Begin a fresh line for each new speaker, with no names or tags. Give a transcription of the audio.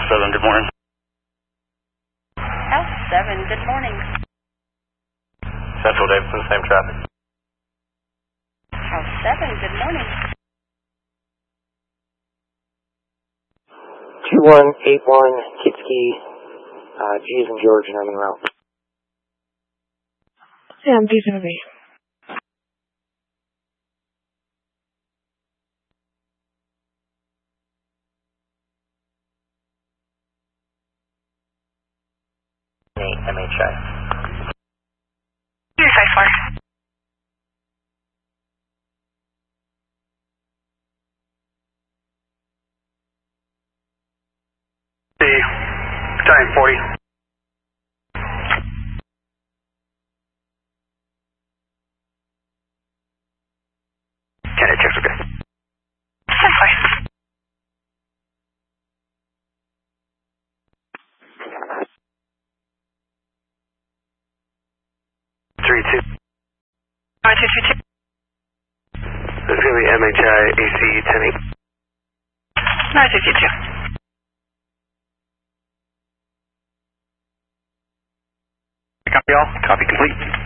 7, good morning.
House 7, good morning.
Central Davidson, same traffic.
House 7, good morning.
2181 Kitski, G as in George, and I'm en route.
Yeah, I'm V0V.
MHI.
Here's I4.
Time 40. Can I check okay?
I4.
3-2.
222.
This is going to be MHI AC 10-8.
222.
Copy all. Copy complete.